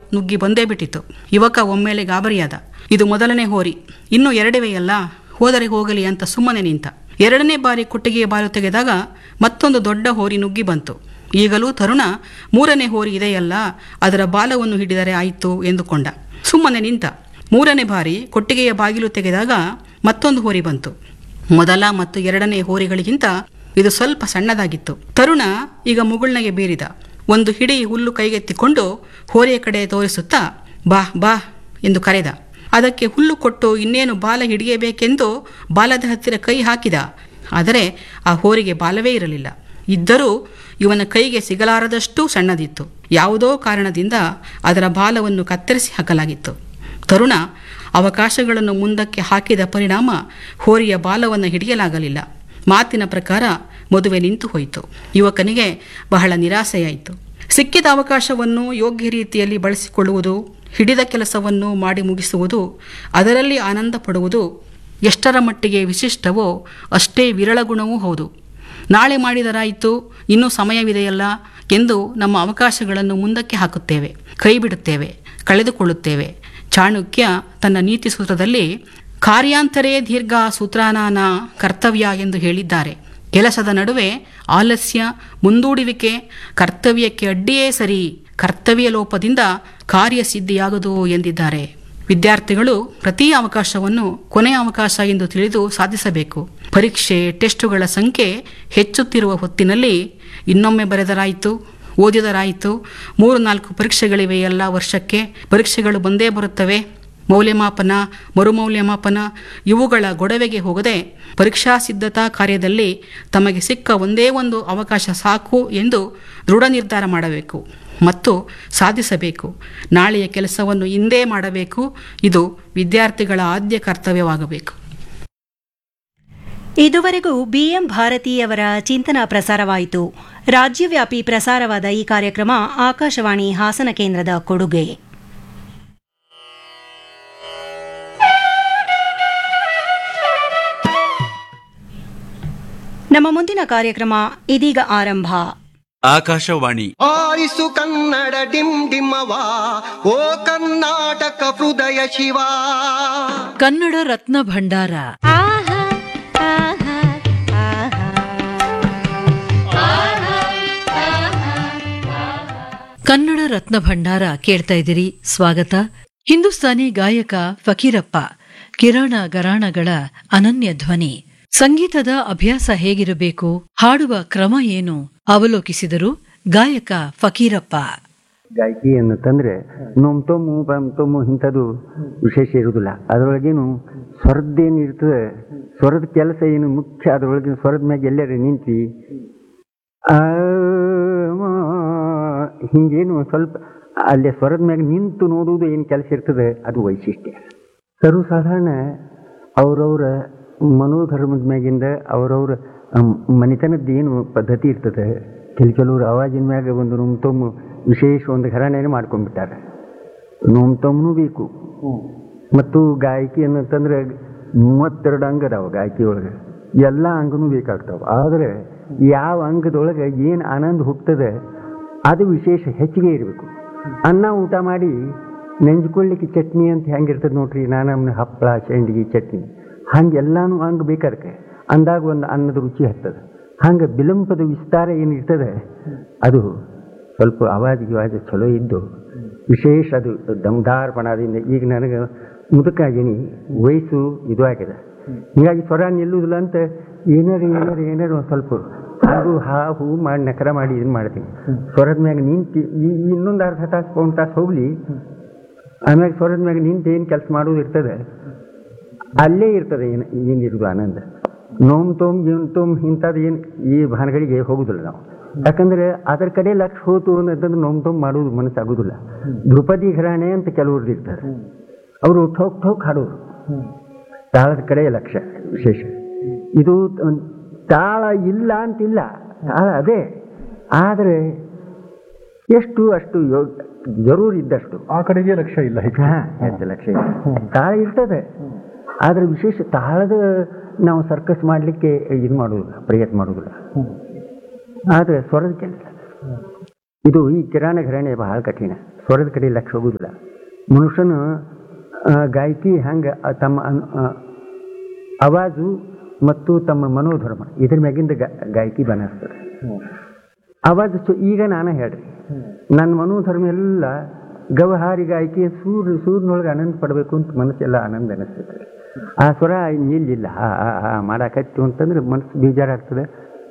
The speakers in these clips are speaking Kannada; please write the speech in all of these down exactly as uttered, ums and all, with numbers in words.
ನುಗ್ಗಿ ಬಂದೇ ಬಿಟ್ಟಿತು. ಯುವಕ ಒಮ್ಮೆಲೆ ಗಾಬರಿಯಾದ. ಇದು ಮೊದಲನೇ ಹೋರಿ, ಇನ್ನೂ ಎರಡಿವೆಯಲ್ಲ, ಹೋದರೆ ಹೋಗಲಿ ಅಂತ ಸುಮ್ಮನೆ ನಿಂತ. ಎರಡನೇ ಬಾರಿ ಕೊಟ್ಟಿಗೆಯ ಬಾಲು ತೆಗೆದಾಗ ಮತ್ತೊಂದು ದೊಡ್ಡ ಹೋರಿ ನುಗ್ಗಿ ಬಂತು. ಈಗಲೂ ತರುಣ ಮೂರನೇ ಹೋರಿ ಇದೆಯಲ್ಲ, ಅದರ ಬಾಲವನ್ನು ಹಿಡಿದರೆ ಆಯಿತು ಎಂದುಕೊಂಡ. ಸುಮ್ಮನೆ ನಿಂತ. ಮೂರನೇ ಬಾರಿ ಕೊಟ್ಟಿಗೆಯ ಬಾಗಿಲು ತೆಗೆದಾಗ ಮತ್ತೊಂದು ಹೋರಿ ಬಂತು. ಮೊದಲ ಮತ್ತು ಎರಡನೇ ಹೋರಿಗಳಿಗಿಂತ ಇದು ಸ್ವಲ್ಪ ಸಣ್ಣದಾಗಿತ್ತು. ತರುಣ ಈಗ ಮುಗುಳ್ನಗೆ ಬೀರಿದ. ಒಂದು ಹಿಡಿ ಹುಲ್ಲು ಕೈಗೆತ್ತಿಕೊಂಡು ಹೋರಿಯ ಕಡೆ ತೋರಿಸುತ್ತಾ ಬಾ ಬಾ ಎಂದು ಕರೆದ. ಅದಕ್ಕೆ ಹುಲ್ಲು ಕೊಟ್ಟು ಇನ್ನೇನು ಬಾಲ ಹಿಡಿಯಬೇಕೆಂದು ಬಾಲದ ಹತ್ತಿರ ಕೈ ಹಾಕಿದ. ಆದರೆ ಆ ಹೋರಿಗೆ ಬಾಲವೇ ಇರಲಿಲ್ಲ. ಇದ್ದರೂ ಇವನ ಕೈಗೆ ಸಿಗಲಾರದಷ್ಟು ಸಣ್ಣದಿತ್ತು. ಯಾವುದೋ ಕಾರಣದಿಂದ ಅದರ ಬಾಲವನ್ನು ಕತ್ತರಿಸಿ ಹಾಕಲಾಗಿತ್ತು. ತರುಣ ಅವಕಾಶಗಳನ್ನು ಮುಂದಕ್ಕೆ ಹಾಕಿದ ಪರಿಣಾಮ ಹೋರಿಯ ಬಾಲವನ್ನು ಹಿಡಿಯಲಾಗಲಿಲ್ಲ. ಮಾತಿನ ಪ್ರಕಾರ ಮದುವೆ ನಿಂತು ಹೋಯಿತು. ಯುವಕನಿಗೆ ಬಹಳ ನಿರಾಸೆಯಾಯಿತು. ಸಿಕ್ಕಿದ ಅವಕಾಶವನ್ನು ಯೋಗ್ಯ ರೀತಿಯಲ್ಲಿ ಬಳಸಿಕೊಳ್ಳುವುದು, ಹಿಡಿದ ಕೆಲಸವನ್ನು ಮಾಡಿ ಮುಗಿಸುವುದು, ಅದರಲ್ಲಿ ಆನಂದ ಪಡುವುದು ಎಷ್ಟರ ಮಟ್ಟಿಗೆ ವಿಶಿಷ್ಟವೋ ಅಷ್ಟೇ ವಿರಳ ಗುಣವೂ ಹೌದು. ನಾಳೆ ಮಾಡಿದರಾಯಿತು, ಇನ್ನೂ ಸಮಯವಿದೆಯಲ್ಲ ಎಂದು ನಮ್ಮ ಅವಕಾಶಗಳನ್ನು ಮುಂದಕ್ಕೆ ಹಾಕುತ್ತೇವೆ, ಕೈ ಬಿಡುತ್ತೇವೆ, ಕಳೆದುಕೊಳ್ಳುತ್ತೇವೆ. ಚಾಣಕ್ಯ ತನ್ನ ನೀತಿ ಸೂತ್ರದಲ್ಲಿ ಕಾರ್ಯಾಂತರೇ ದೀರ್ಘ ಸೂತ್ರಾನಾನ ಕರ್ತವ್ಯ ಎಂದು ಹೇಳಿದ್ದಾರೆ. ಕೆಲಸದ ನಡುವೆ ಆಲಸ್ಯ, ಮುಂದೂಡುವಿಕೆ ಕರ್ತವ್ಯಕ್ಕೆ ಅಡ್ಡಿಯೇ ಸರಿ. ಕರ್ತವ್ಯ ಲೋಪದಿಂದ ಕಾರ್ಯಸಿದ್ಧಿಯಾಗದು ಎಂದಿದ್ದಾರೆ. ವಿದ್ಯಾರ್ಥಿಗಳು ಪ್ರತಿ ಅವಕಾಶವನ್ನು ಕೊನೆಯ ಅವಕಾಶ ಎಂದು ತಿಳಿದು ಸಾಧಿಸಬೇಕು. ಪರೀಕ್ಷೆ, ಟೆಸ್ಟುಗಳ ಸಂಖ್ಯೆ ಹೆಚ್ಚುತ್ತಿರುವ ಹೊತ್ತಿನಲ್ಲಿ ಇನ್ನೊಮ್ಮೆ ಬರೆದರಾಯಿತು, ಓದಿದರಾಯಿತು, ಮೂರು ನಾಲ್ಕು ಪರೀಕ್ಷೆಗಳಿವೆ ಎಲ್ಲ ವರ್ಷಕ್ಕೆ. ಪರೀಕ್ಷೆಗಳು ಬಂದೇ ಬರುತ್ತವೆ. ಮೌಲ್ಯಮಾಪನ, ಮರುಮೌಲ್ಯಮಾಪನ ಇವುಗಳ ಗೊಡವೆಗೆ ಹೋಗದೆ ಪರೀಕ್ಷಾ ಸಿದ್ಧತಾ ಕಾರ್ಯದಲ್ಲಿ ತಮಗೆ ಸಿಕ್ಕ ಒಂದೇ ಒಂದು ಅವಕಾಶ ಸಾಕು ಎಂದು ದೃಢ ನಿರ್ಧಾರ ಮಾಡಬೇಕು ಮತ್ತು ಸಾಧಿಸಬೇಕು. ನಾಳೆಯ ಕೆಲಸವನ್ನು ಇಂದೇ ಮಾಡಬೇಕು. ಇದು ವಿದ್ಯಾರ್ಥಿಗಳ ಆದ್ಯ ಕರ್ತವ್ಯವಾಗಬೇಕು. ಇದುವರೆಗೂ ಬಿಎಂ ಭಾರತಿಯವರ ಚಿಂತನ ಪ್ರಸಾರವಾಯಿತು. ರಾಜ್ಯವ್ಯಾಪಿ ಪ್ರಸಾರವಾದ ಈ ಕಾರ್ಯಕ್ರಮ ಆಕಾಶವಾಣಿ ಹಾಸನ ಕೇಂದ್ರದ ಕೊಡುಗೆ. ನಮ್ಮ ಮುಂದಿನ ಕಾರ್ಯಕ್ರಮ ಇದೀಗ ಆರಂಭ. ಆಕಾಶವಾಣಿ ಆರಿಸು ಕನ್ನಡ ಡಿಮ್ ಡಿಮ್ಮವಾ, ಓ ಕರ್ನಾಟಕ ಹೃದಯ ಶಿವ. ಕನ್ನಡ ರತ್ನ ಭಂಡಾರ. ಕನ್ನಡ ರತ್ನ ಭಂಡಾರ ಕೇಳ್ತಾ ಇದ್ದೀರಿ. ಸ್ವಾಗತ. ಹಿಂದೂಸ್ತಾನಿ ಗಾಯಕ ಫಕೀರಪ್ಪ ಕಿರಾಣ ಗರಾಣಗಳ ಅನನ್ಯ ಧ್ವನಿ. ಸಂಗೀತದ ಅಭ್ಯಾಸ ಹೇಗಿರಬೇಕು, ಹಾಡುವ ಕ್ರಮ ಏನು ಅವಲೋಕಿಸಿದರು ಗಾಯಕ ಫಕೀರಪ್ಪ. ಗಾಯಕಿ ಅನ್ನತ್ತಂದ್ರೆ ನೋಮ್ ತೊಮ್ಮು ಬಮ್ ತೊಮ್ಮು ಇಂಥದ್ದು ವಿಶೇಷ ಇರುವುದಿಲ್ಲ. ಅದರೊಳಗೇನು ಸ್ವರದ್ದೇನು ಇರ್ತದೆ, ಸ್ವರದ ಕೆಲಸ ಏನು ಮುಖ್ಯ. ಅದರೊಳಗಿನ ಸ್ವರದ ಮ್ಯಾಗ ಎಲ್ಲರೂ ನಿಂತು ಹಿಂಗೇನು ಸ್ವಲ್ಪ ಅಲ್ಲೇ ಸ್ವರದ ಮ್ಯಾಗ ನಿಂತು ನೋಡುವುದು ಏನು ಕೆಲಸ ಇರ್ತದೆ, ಅದು ವೈಶಿಷ್ಟ್ಯ. ಸರ್ವಸಾಧಾರಣ ಅವರವರ ಮನೋಧರ್ಮದ ಮ್ಯಾಗಿಂದ ಅವರವ್ರ ಮನೆತನದ್ದು ಏನು ಪದ್ಧತಿ ಇರ್ತದೆ. ಕೆಲ ಕೆಲವರು ಆವಾಜಿನ ಮ್ಯಾಗ ಒಂದು ನೋಮ್ ತೊಮ್ಮು ವಿಶೇಷ ಒಂದು ಘರಾಣೆನೇ ಮಾಡ್ಕೊಂಡ್ಬಿಟ್ಟಾರೆ. ನೋಮ್ ತೊಮ್ಮನೂ ಬೇಕು. ಮತ್ತು ಗಾಯಕಿ ಅನ್ನತ್ತಂದ್ರೆ ಮೂವತ್ತೆರಡು ಅಂಗ ಅದಾವ ಗಾಯಕಿ ಒಳಗೆ. ಎಲ್ಲ ಅಂಗನೂ ಬೇಕಾಗ್ತಾವೆ. ಆದರೆ ಯಾವ ಅಂಗದೊಳಗೆ ಏನು ಆನಂದ ಹುಟ್ಟದೆ ಅದು ವಿಶೇಷ ಹೆಚ್ಚಿಗೆ ಇರಬೇಕು. ಅನ್ನ ಊಟ ಮಾಡಿ ನೆಂಜ್ಕೊಳ್ಳಿಕ್ಕೆ ಚಟ್ನಿ ಅಂತ ಹೆಂಗಿರ್ತದೆ ನೋಡ್ರಿ, ನಾನಮ್ಮನ ಹಪ್ಪಳ, ಶೇಂಡಿಗೆ, ಚಟ್ನಿ, ಹಂಗೆಲ್ಲಾನು ಹಂಗೆ ಬೇಕಾರಕ್ಕೆ ಅಂದಾಗ ಒಂದು ಅನ್ನದ ರುಚಿ ಹತ್ತದ. ಹಂಗೆ ಬಿಲಂಪದ ವಿಸ್ತಾರ ಏನಿರ್ತದೆ ಅದು ಸ್ವಲ್ಪ ಆವಾಜ್ ಗಿವಾಜ್ ಚಲೋ ಇದ್ದು ವಿಶೇಷ ಅದು ದಮ್ದಾರ್ಪಣದಿಂದ. ಈಗ ನನಗೆ ಮುದುಕಾಗೀನಿ, ವಯಸ್ಸು ಇದು ಆಗಿದೆ, ಹೀಗಾಗಿ ಸ್ವರ ನಿಲ್ಲುವುದಿಲ್ಲ ಅಂತ ಏನಾರು ಏನಾರು ಏನಾರು ಒಂದು ಸ್ವಲ್ಪ ಹಾಗೂ ಹಾ ಹೂ ಮಾಡಿ ನಕರ ಮಾಡಿ ಇದನ್ನು ಮಾಡ್ತೀನಿ. ಸ್ವರದ ಮ್ಯಾಗ ನಿಂತು ಈ ಇನ್ನೊಂದು ಅರ್ಧ ತಾಸು ಪೌಂಡ್ ತಾಸು ಹೋಗಲಿ, ಆಮ್ಯಾಗ ಸ್ವರದ ಮ್ಯಾಗ ನಿಂತು ಏನು ಕೆಲಸ ಮಾಡೋದು ಇರ್ತದೆ ಅಲ್ಲೇ ಇರ್ತದೆ. ಏನು ಏನಿರೋದು ಆನಂದ. ನೋಮ್ ತೊಮ್ ಏನು ತೊಮ್ ಇಂಥದ್ದು ಏನು ಈ ಭಾನಗಳಿಗೆ ಹೋಗುದಿಲ್ಲ ನಾವು. ಯಾಕಂದರೆ ಅದರ ಕಡೆ ಲಕ್ಷ ಹೋತು ಅನ್ನೋದನ್ನು ನೋಮ್ ತೊಮ್ ಮಾಡೋದು ಮನಸ್ಸಾಗೋದಿಲ್ಲ. ಧ್ರುಪದಿ ಘರಾಣೆ ಅಂತ ಕೆಲವ್ರದ್ದು ಇರ್ತಾರೆ, ಅವರು ಠೋಕ್ ಠೋಕ್ ಹಾಡೋರು. ತಾಳದ ಕಡೆ ಲಕ್ಷ್ಯ ವಿಶೇಷ. ಇದು ತಾಳ ಇಲ್ಲ ಅಂತಿಲ್ಲ, ತಾಳ ಅದೇ. ಆದರೆ ಎಷ್ಟು ಅಷ್ಟು ಯೋಗ ಜರೂರು ಇದ್ದಷ್ಟು ಆ ಕಡೆಗೆ ಲಕ್ಷ್ಯ ಇಲ್ಲ. ಹಾಂ, ಹೆಚ್ಚು ಲಕ್ಷ್ಯ ಇಲ್ಲ. ತಾಳ ಇರ್ತದೆ, ಆದರೆ ವಿಶೇಷ ತಾಳದ ನಾವು ಸರ್ಕಸ್ ಮಾಡಲಿಕ್ಕೆ ಇದು ಮಾಡೋದಿಲ್ಲ, ಪ್ರಯತ್ನ ಮಾಡೋದಿಲ್ಲ. ಆದರೆ ಸ್ವರದ ಕೆಲಸ ಇದು ಈ ಕಿರಾಣ ಘರಾಣೆ ಬಹಳ ಕಠಿಣ. ಸ್ವರದ ಕಡೆ ಲಕ್ಷ್ಯ ಹೋಗುದಿಲ್ಲ. ಮನುಷ್ಯನ ಗಾಯಕಿ ಹಂಗೆ ತಮ್ಮ ಅವಾಜು ಮತ್ತು ತಮ್ಮ ಮನೋಧರ್ಮ ಇದ್ರ ಮ್ಯಾಗಿಂದ ಗಾಯಕಿ ಬನಸ್ತದೆ. ಅವಾಜ್ ಈಗ ನಾನು ಹೇಳ್ರಿ, ನನ್ನ ಮನೋಧರ್ಮ ಎಲ್ಲ ಗವಹಾರಿ ಗಾಯಕಿ ಸೂರ್ಯ ಸೂರ್ಯನೊಳಗೆ ಆನಂದ ಪಡಬೇಕು ಅಂತ ಮನಸ್ಸೆಲ್ಲ ಆನಂದ ಅನಿಸ್ತೈತೆ. ಆ ಸ್ವರ ನಿಲ್ಲಿಲ್ಲ ಹಾ ಹಾ ಮಾಡಾಕತ್ತು ಅಂತಂದ್ರೆ ಮನಸ್ಸು ಬೇಜಾರಾಗ್ತದೆ.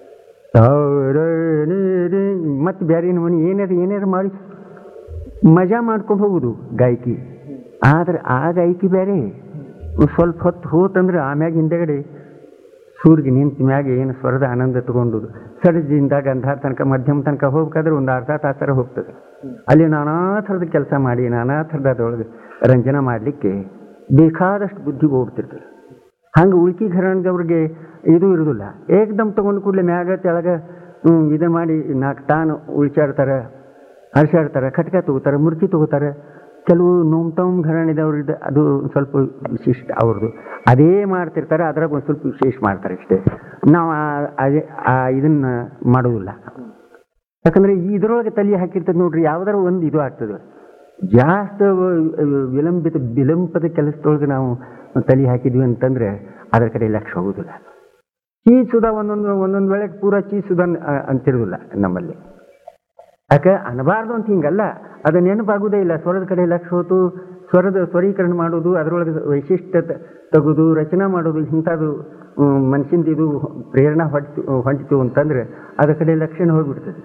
ಮತ್ತು ಬೇರೆ ಮನೆ ಏನಾರು ಏನಾರು ಮಾಡಿ ಮಜಾ ಮಾಡ್ಕೊಂಡು ಹೋಗುದು ಗಾಯಕಿ. ಆದ್ರೆ ಆ ಗಾಯಕಿ ಬೇರೆ ಸ್ವಲ್ಪ ಹೊತ್ತು ಹೋತಂದ್ರೆ ಆಮ್ಯಾಗ ಹಿಂದೆಗಡೆ ಸೂರ್ಯ ನಿಂತ ಮ್ಯಾಗ ಏನು ಸ್ವರದ ಆನಂದ ತಗೊಂಡು ಸಡದಿಂದ ಗಂಧಾರ ತನಕ ಮಧ್ಯಮ ತನಕ ಹೋಗ್ಬೇಕಾದ್ರೆ ಒಂದು ಅರ್ಧ ತಾಸರ ಹೋಗ್ತದೆ. ಅಲ್ಲಿ ನಾನಾ ಥರದ ಕೆಲಸ ಮಾಡಿ ನಾನಾ ಥರದ ಅದರೊಳಗೆ ರಂಜನೆ ಮಾಡಲಿಕ್ಕೆ ಬೇಕಾದಷ್ಟು ಬುದ್ಧಿ ಹೋಗ್ತಿರ್ತದೆ. ಹಂಗೆ ಉಳ್ಕಿ ಘರಾಣದವ್ರಿಗೆ ಇದು ಇರೋದಿಲ್ಲ. ಏಕದಮ್ ತಗೊಂಡು ಕೂಡಲೇ ಮ್ಯಾಗ ತೆಳಗ ಇದನ್ನು ಮಾಡಿ ನಾಲ್ಕು ತಾನು ಉಳ್ಚಾಡ್ತಾರೆ, ಹರ್ಷಾಡ್ತಾರೆ, ಖಟ್ಕ ತಗೋತಾರೆ, ಮುರ್ಕಿ ತಗೋತಾರೆ. ಕೆಲವು ನೋಮ್ತಮ್ ಘರಾಣಿದವ್ರದ್ದು ಅದು ಸ್ವಲ್ಪ ವಿಶಿಷ್ಟ ಅವ್ರದ್ದು ಅದೇ ಮಾಡ್ತಿರ್ತಾರೆ. ಅದ್ರಾಗ ಒಂದು ಸ್ವಲ್ಪ ವಿಶೇಷ ಮಾಡ್ತಾರೆ ಅಷ್ಟೇ. ನಾವು ಅದೇ ಇದನ್ನು ಮಾಡೋದಿಲ್ಲ. ಯಾಕಂದರೆ ಇದರೊಳಗೆ ತಲೆ ಹಾಕಿರ್ತದೆ ನೋಡ್ರಿ, ಯಾವ್ದಾರ ಒಂದು ಇದು ಆಗ್ತದೆ. ಜಾಸ್ತಿ ವಿಳಂಬಿತ ವಿಳಂಬದ ಕೆಲಸದೊಳಗೆ ನಾವು ತಲೆ ಹಾಕಿದ್ವಿ ಅಂತಂದರೆ ಅದರ ಕಡೆ ಲಕ್ಷ್ಯ ಹೋಗೋದಿಲ್ಲ. ಚೀಸುದ ಒಂದೊಂದು ಒಂದೊಂದು ವೇಳೆಗೆ ಪೂರ ಚೀಸುದ ಅಂತಿರೋದಿಲ್ಲ ನಮ್ಮಲ್ಲಿ. ಯಾಕೆ ಅನ್ನಬಾರ್ದು ಅಂತ ಹಿಂಗಲ್ಲ, ಅದು ನೆನಪಾಗೋದೇ ಇಲ್ಲ. ಸ್ವರದ ಕಡೆ ಲಕ್ಷ್ಯ ಹೋತು, ಸ್ವರದ ಸ್ವರೀಕರಣ ಮಾಡೋದು, ಅದರೊಳಗೆ ವೈಶಿಷ್ಟ್ಯ ತೆಗೆದು ರಚನೆ ಮಾಡೋದು, ಇಂಥದ್ದು ಮನುಷ್ಯಂದು ಇದು ಪ್ರೇರಣೆ ಹೊಡ್ತು ಹೊಂಟಿತು ಅಂತಂದರೆ ಅದರ ಕಡೆ ಲಕ್ಷ್ಯನ ಹೋಗ್ಬಿಡ್ತದೆ.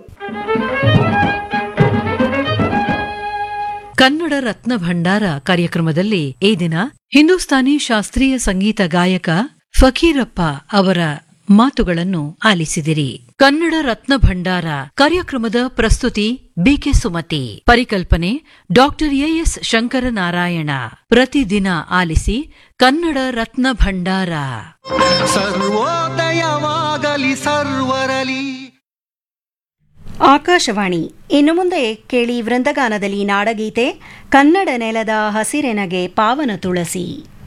ಕನ್ನಡ ರತ್ನ ಭಂಡಾರ ಕಾರ್ಯಕ್ರಮದಲ್ಲಿ ಈ ದಿನ ಹಿಂದೂಸ್ತಾನಿ ಶಾಸ್ತ್ರೀಯ ಸಂಗೀತ ಗಾಯಕ ಫಕೀರಪ್ಪ ಅವರ ಮಾತುಗಳನ್ನು ಆಲಿಸಿದಿರಿ. ಕನ್ನಡ ರತ್ನ ಭಂಡಾರ ಕಾರ್ಯಕ್ರಮದ ಪ್ರಸ್ತುತಿ ಬಿಕೆ ಸುಮತಿ, ಪರಿಕಲ್ಪನೆ ಡಾಕ್ಟರ್ ಎಎಸ್ ಶಂಕರನಾರಾಯಣ. ಪ್ರತಿದಿನ ಆಲಿಸಿ ಕನ್ನಡ ರತ್ನ ಭಂಡಾರ. ಸರ್ವೋದಯವಾಗಲಿ ಸರ್ವರಲಿ. ಆಕಾಶವಾಣಿ. ಇನ್ನು ಮುಂದೆ ಕೇಳಿ ವೃಂದಗಾನದಲ್ಲಿ ನಾಡಗೀತೆ ಕನ್ನಡ ನೆಲದ ಹಸಿರೆನಗೆ ಪಾವನ ತುಳಸಿ.